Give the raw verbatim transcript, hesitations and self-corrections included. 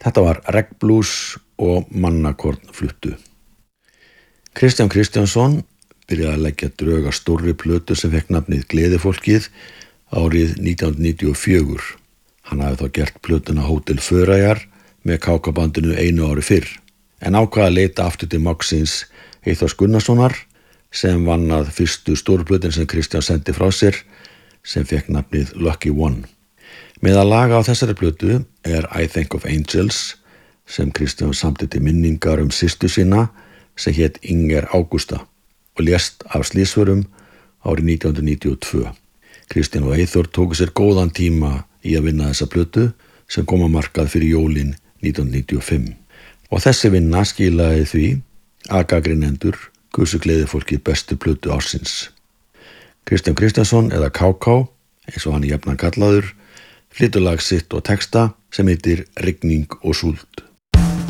Þetta var Reggblues og Mannakorn fluttu. Kristján Kristjánsson byrjaði að leggja drög að stórri plötu sem fekk nafnið Gleðifólkið árið nítján hundruð níutíu og fjögur. Hann hafði þá gert plötuna Hótel Föreyjar með kákabandinu einu ári fyrr, en ákvað að leita aftur til mágsins Eyþórs Gunnarssonar sem vann að fyrstu stórplötin sem Kristján sendi frá sér sem fekk nafnið Lucky One. Meðal laga á þessari plötu er I Think of Angels sem Kristján samdi til minningar um systur sína sem hét Inger Ágústa og lést af slysförum árið nítján hundruð níutíu og tvö. Kristján og Eyþór tóku sér góðan tíma í að vinna þessa plötu sem kom að markað fyrir jólin nítján hundruð níutíu og fimm. Og þessi vinna skilaði því að gagnrýnendur kusu Gleðifólkið bestu plötu ársins. Kristján Kristjánsson eða K K, eins og hann er jafnan kallaður, flytur lag sitt og texta sem heitir Rigning og súld.